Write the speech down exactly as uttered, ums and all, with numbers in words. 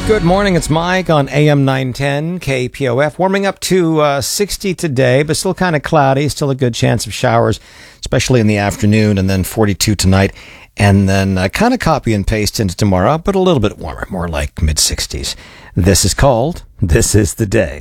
Good morning, it's Mike on A M nine ten K P O F. Warming up to uh, sixty today, but still kind of cloudy. Still a good chance of showers, especially in the afternoon, and then forty-two tonight. And then uh, kind of copy and paste into tomorrow, but a little bit warmer, more like mid-sixties. This is called This Is the Day.